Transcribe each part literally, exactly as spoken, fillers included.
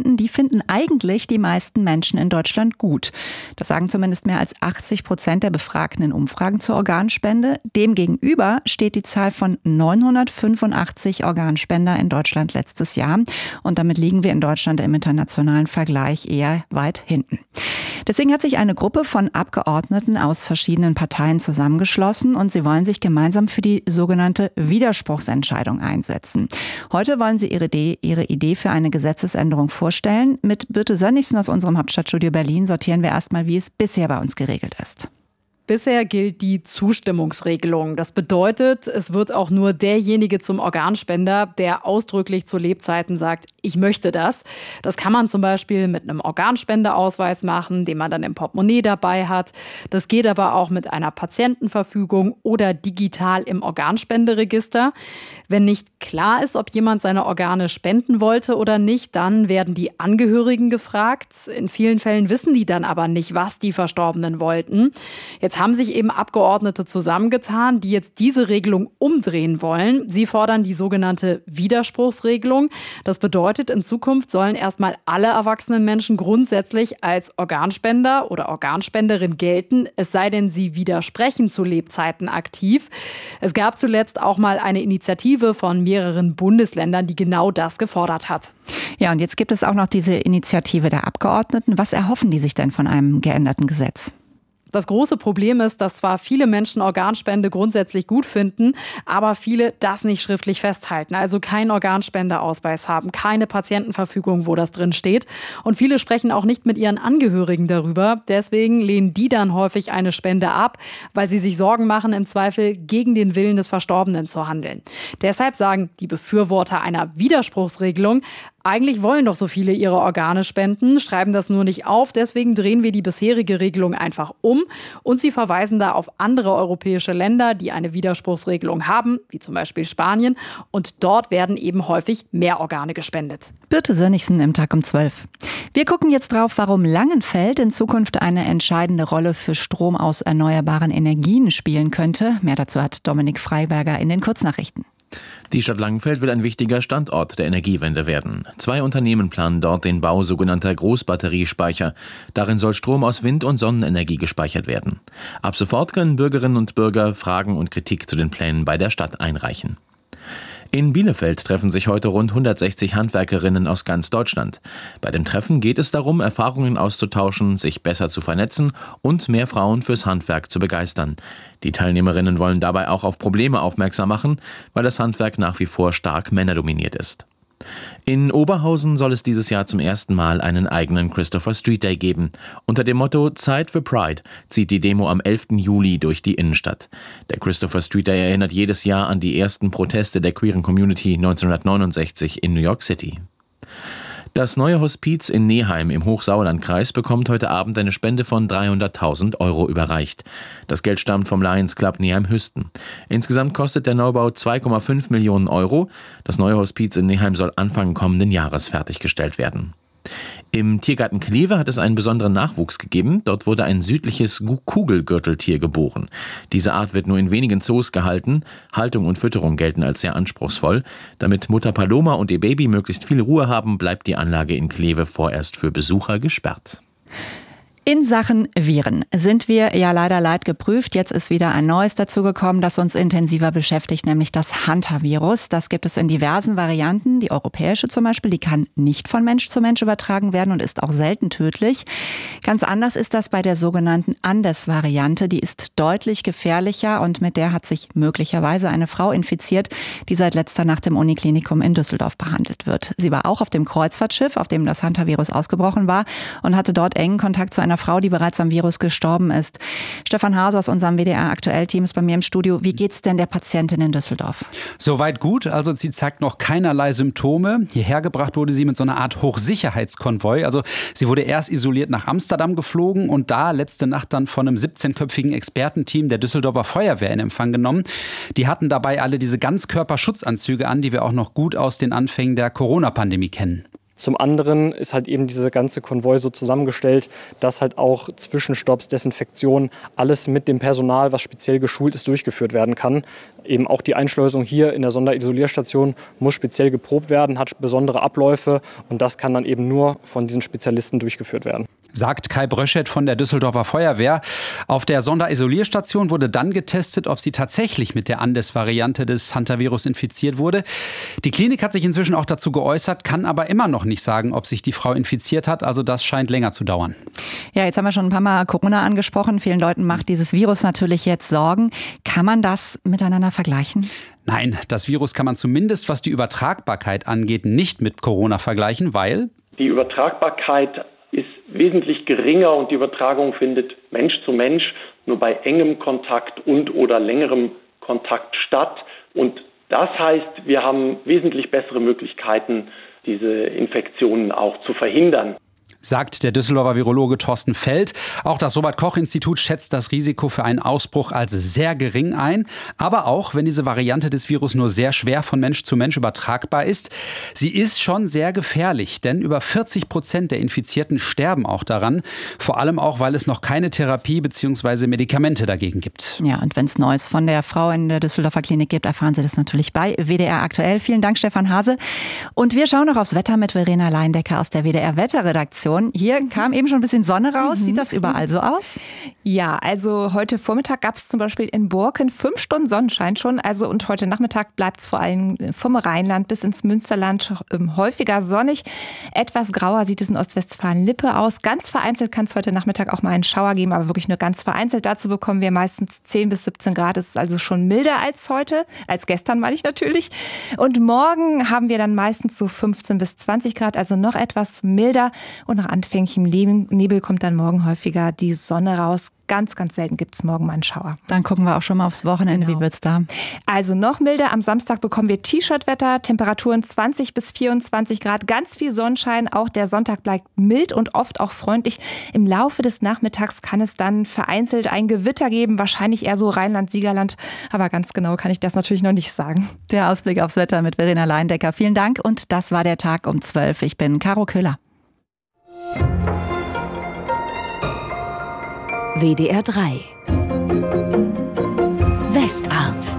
Organspenden, die finden eigentlich die meisten Menschen in Deutschland gut. Das sagen zumindest mehr als achtzig Prozent der Befragten in Umfragen zur Organspende. Demgegenüber steht die Zahl von neunhundertfünfundachtzig Organspender in Deutschland letztes Jahr. Und damit liegen wir in Deutschland im internationalen Vergleich eher weit hinten. Deswegen hat sich eine Gruppe von Abgeordneten aus verschiedenen Parteien zusammengeschlossen und sie wollen sich gemeinsam für die sogenannte Widerspruchsentscheidung einsetzen. Heute wollen sie ihre Idee, ihre Idee für eine Gesetzesänderung vorstellen. Mit Birte Sönnigsen aus unserem Hauptstadtstudio Berlin sortieren wir erstmal, wie es bisher bei uns geregelt ist. Bisher gilt die Zustimmungsregelung. Das bedeutet, es wird auch nur derjenige zum Organspender, der ausdrücklich zu Lebzeiten sagt, ich möchte das. Das kann man zum Beispiel mit einem Organspendeausweis machen, den man dann im Portemonnaie dabei hat. Das geht aber auch mit einer Patientenverfügung oder digital im Organspenderegister. Wenn nicht klar ist, ob jemand seine Organe spenden wollte oder nicht, dann werden die Angehörigen gefragt. In vielen Fällen wissen die dann aber nicht, was die Verstorbenen wollten. Jetzt haben sich eben Abgeordnete zusammengetan, die jetzt diese Regelung umdrehen wollen. Sie fordern die sogenannte Widerspruchsregelung. Das bedeutet, in Zukunft sollen erstmal alle erwachsenen Menschen grundsätzlich als Organspender oder Organspenderin gelten, es sei denn, sie widersprechen zu Lebzeiten aktiv. Es gab zuletzt auch mal eine Initiative von mehreren Bundesländern, die genau das gefordert hat. Ja, und jetzt gibt es auch noch diese Initiative der Abgeordneten. Was erhoffen die sich denn von einem geänderten Gesetz? Das große Problem ist, dass zwar viele Menschen Organspende grundsätzlich gut finden, aber viele das nicht schriftlich festhalten. Also keinen Organspendeausweis haben, keine Patientenverfügung, wo das drin steht. Und viele sprechen auch nicht mit ihren Angehörigen darüber. Deswegen lehnen die dann häufig eine Spende ab, weil sie sich Sorgen machen, im Zweifel gegen den Willen des Verstorbenen zu handeln. Deshalb sagen die Befürworter einer Widerspruchsregelung, eigentlich wollen doch so viele ihre Organe spenden, schreiben das nur nicht auf. Deswegen drehen wir die bisherige Regelung einfach um. Und sie verweisen da auf andere europäische Länder, die eine Widerspruchsregelung haben, wie zum Beispiel Spanien. Und dort werden eben häufig mehr Organe gespendet. Birte Sönnigsen im Tag um zwölf. Wir gucken jetzt drauf, warum Langenfeld in Zukunft eine entscheidende Rolle für Strom aus erneuerbaren Energien spielen könnte. Mehr dazu hat Dominik Freiberger in den Kurznachrichten. Die Stadt Langenfeld will ein wichtiger Standort der Energiewende werden. Zwei Unternehmen planen dort den Bau sogenannter Großbatteriespeicher. Darin soll Strom aus Wind- und Sonnenenergie gespeichert werden. Ab sofort können Bürgerinnen und Bürger Fragen und Kritik zu den Plänen bei der Stadt einreichen. In Bielefeld treffen sich heute rund hundertsechzig Handwerkerinnen aus ganz Deutschland. Bei dem Treffen geht es darum, Erfahrungen auszutauschen, sich besser zu vernetzen und mehr Frauen fürs Handwerk zu begeistern. Die Teilnehmerinnen wollen dabei auch auf Probleme aufmerksam machen, weil das Handwerk nach wie vor stark männerdominiert ist. In Oberhausen soll es dieses Jahr zum ersten Mal einen eigenen Christopher Street Day geben. Unter dem Motto Zeit für Pride zieht die Demo am elften Juli durch die Innenstadt. Der Christopher Street Day erinnert jedes Jahr an die ersten Proteste der queeren Community neunzehnhundertneunundsechzig in New York City. Das neue Hospiz in Neheim im Hochsauerlandkreis bekommt heute Abend eine Spende von dreihunderttausend Euro überreicht. Das Geld stammt vom Lions Club Neheim-Hüsten. Insgesamt kostet der Neubau zwei Komma fünf Millionen Euro. Das neue Hospiz in Neheim soll Anfang kommenden Jahres fertiggestellt werden. Im Tiergarten Kleve hat es einen besonderen Nachwuchs gegeben. Dort wurde ein südliches Kugelgürteltier geboren. Diese Art wird nur in wenigen Zoos gehalten. Haltung und Fütterung gelten als sehr anspruchsvoll. Damit Mutter Paloma und ihr Baby möglichst viel Ruhe haben, bleibt die Anlage in Kleve vorerst für Besucher gesperrt. In Sachen Viren sind wir ja leider leid geprüft. Jetzt ist wieder ein neues dazugekommen, das uns intensiver beschäftigt, nämlich das Hantavirus. Das gibt es in diversen Varianten. Die europäische zum Beispiel, die kann nicht von Mensch zu Mensch übertragen werden und ist auch selten tödlich. Ganz anders ist das bei der sogenannten Andes-Variante. Die ist deutlich gefährlicher und mit der hat sich möglicherweise eine Frau infiziert, die seit letzter Nacht im Uniklinikum in Düsseldorf behandelt wird. Sie war auch auf dem Kreuzfahrtschiff, auf dem das Hantavirus ausgebrochen war und hatte dort engen Kontakt zu einer Frau, die bereits am Virus gestorben ist. Stefan Hase aus unserem W D R-Aktuell-Team ist bei mir im Studio. Wie geht's denn der Patientin in Düsseldorf? Soweit gut. Also sie zeigt noch keinerlei Symptome. Hierher gebracht wurde sie mit so einer Art Hochsicherheitskonvoi. Also sie wurde erst isoliert nach Amsterdam geflogen und da letzte Nacht dann von einem siebzehnköpfigen Expertenteam der Düsseldorfer Feuerwehr in Empfang genommen. Die hatten dabei alle diese Ganzkörperschutzanzüge an, die wir auch noch gut aus den Anfängen der Corona-Pandemie kennen. Zum anderen ist halt eben dieser ganze Konvoi so zusammengestellt, dass halt auch Zwischenstopps, Desinfektion, alles mit dem Personal, was speziell geschult ist, durchgeführt werden kann. Eben auch die Einschleusung hier in der Sonderisolierstation muss speziell geprobt werden, hat besondere Abläufe und das kann dann eben nur von diesen Spezialisten durchgeführt werden. Sagt Kai Bröschet von der Düsseldorfer Feuerwehr. Auf der Sonderisolierstation wurde dann getestet, ob sie tatsächlich mit der Andes-Variante des Hantavirus infiziert wurde. Die Klinik hat sich inzwischen auch dazu geäußert, kann aber immer noch nicht sagen, ob sich die Frau infiziert hat. Also das scheint länger zu dauern. Ja, jetzt haben wir schon ein paar Mal Corona angesprochen. Vielen Leuten macht dieses Virus natürlich jetzt Sorgen. Kann man das miteinander vergleichen? Nein, das Virus kann man zumindest, was die Übertragbarkeit angeht, nicht mit Corona vergleichen, weil die Übertragbarkeit ist wesentlich geringer und die Übertragung findet Mensch zu Mensch nur bei engem Kontakt und oder längerem Kontakt statt. Und das heißt, wir haben wesentlich bessere Möglichkeiten, diese Infektionen auch zu verhindern. Sagt der Düsseldorfer Virologe Thorsten Feld. Auch das Robert-Koch-Institut schätzt das Risiko für einen Ausbruch als sehr gering ein. Aber auch, wenn diese Variante des Virus nur sehr schwer von Mensch zu Mensch übertragbar ist, sie ist schon sehr gefährlich. Denn über vierzig Prozent der Infizierten sterben auch daran. Vor allem auch, weil es noch keine Therapie bzw. Medikamente dagegen gibt. Ja, und wenn es Neues von der Frau in der Düsseldorfer Klinik gibt, erfahren Sie das natürlich bei W D R aktuell. Vielen Dank, Stefan Hase. Und wir schauen noch aufs Wetter mit Verena Leindecker aus der W D R-Wetterredaktion. Hier kam eben schon ein bisschen Sonne raus. Sieht das überall so aus? Ja, also heute Vormittag gab es zum Beispiel in Borken fünf Stunden Sonnenschein schon. Also und heute Nachmittag bleibt es vor allem vom Rheinland bis ins Münsterland häufiger sonnig. Etwas grauer sieht es in Ostwestfalen-Lippe aus. Ganz vereinzelt kann es heute Nachmittag auch mal einen Schauer geben, aber wirklich nur ganz vereinzelt. Dazu bekommen wir meistens zehn bis siebzehn Grad. Das ist also schon milder als heute, als gestern meine ich natürlich. Und morgen haben wir dann meistens so fünfzehn bis zwanzig Grad, also noch etwas milder. Und nach anfänglichem Nebel kommt dann morgen häufiger die Sonne raus. Ganz, ganz selten gibt es morgen mal einen Schauer. Dann gucken wir auch schon mal aufs Wochenende. Genau. Wie wird's da? Also noch milder. Am Samstag bekommen wir T-Shirt-Wetter, Temperaturen zwanzig bis vierundzwanzig Grad, ganz viel Sonnenschein. Auch der Sonntag bleibt mild und oft auch freundlich. Im Laufe des Nachmittags kann es dann vereinzelt ein Gewitter geben, wahrscheinlich eher so Rheinland-Siegerland. Aber ganz genau kann ich das natürlich noch nicht sagen. Der Ausblick aufs Wetter mit Verena Leindecker. Vielen Dank und das war der Tag um zwölf. Ich bin Caro Köhler. W D R drei Westart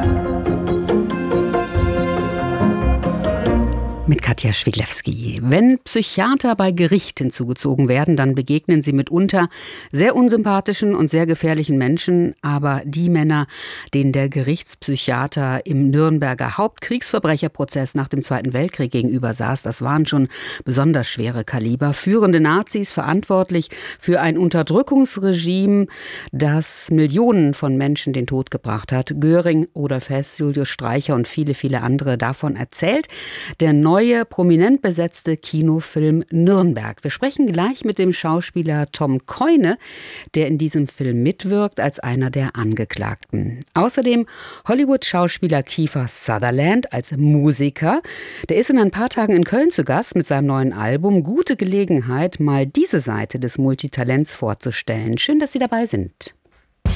mit Katja Schwiglewski. Wenn Psychiater bei Gericht hinzugezogen werden, dann begegnen sie mitunter sehr unsympathischen und sehr gefährlichen Menschen. Aber die Männer, denen der Gerichtspsychiater im Nürnberger Hauptkriegsverbrecherprozess nach dem Zweiten Weltkrieg gegenüber saß, das waren schon besonders schwere Kaliber. Führende Nazis, verantwortlich für ein Unterdrückungsregime, das Millionen von Menschen den Tod gebracht hat. Göring, Rudolf Hess, Julius Streicher und viele, viele andere davon erzählt. Der neue neue, prominent besetzte Kinofilm Nürnberg. Wir sprechen gleich mit dem Schauspieler Tom Keune, der in diesem Film mitwirkt als einer der Angeklagten. Außerdem Hollywood-Schauspieler Kiefer Sutherland als Musiker. Der ist in ein paar Tagen in Köln zu Gast mit seinem neuen Album. Gute Gelegenheit, mal diese Seite des Multitalents vorzustellen. Schön, dass Sie dabei sind.